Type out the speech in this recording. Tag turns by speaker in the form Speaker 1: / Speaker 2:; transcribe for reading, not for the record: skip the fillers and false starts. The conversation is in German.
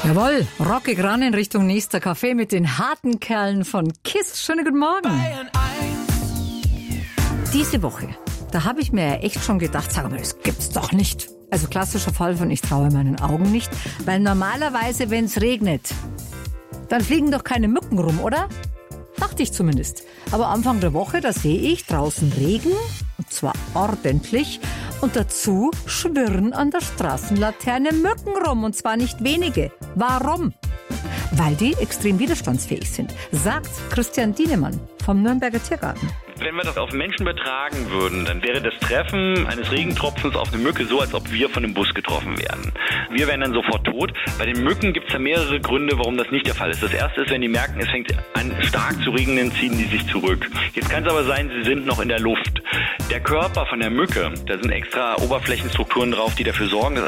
Speaker 1: Jawohl, rockig ran in Richtung nächster Café mit den harten Kerlen von KISS. Schönen guten Morgen. Diese Woche, da habe ich mir ja echt schon gedacht, sag mal, das gibt's doch nicht. Also klassischer Fall von ich traue meinen Augen nicht, weil normalerweise, wenn es regnet, dann fliegen doch keine Mücken rum, oder? Dachte ich zumindest. Aber Anfang der Woche, da sehe ich draußen Regen, und zwar ordentlich, und dazu schwirren an der Straßenlaterne Mücken rum, und zwar nicht wenige. Warum? Weil die extrem widerstandsfähig sind, sagt Christian Dienemann vom Nürnberger Tiergarten.
Speaker 2: Wenn wir das auf Menschen übertragen würden, dann wäre das Treffen eines Regentropfens auf eine Mücke so, als ob wir von einem Bus getroffen wären. Wir wären dann sofort tot. Bei den Mücken gibt es da mehrere Gründe, warum das nicht der Fall ist. Das erste ist, wenn die merken, es fängt an stark zu regnen, ziehen die sich zurück. Jetzt kann es aber sein, sie sind noch in der Luft. Der Körper von der Mücke, da sind extra Oberflächenstrukturen drauf, die dafür sorgen, dass